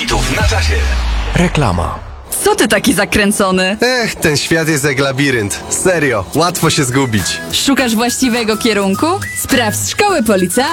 hitów na czasie. Reklama. Co ty taki zakręcony? Ten świat jest jak labirynt. Serio, łatwo się zgubić. Szukasz właściwego kierunku? Sprawdź szkołę policja.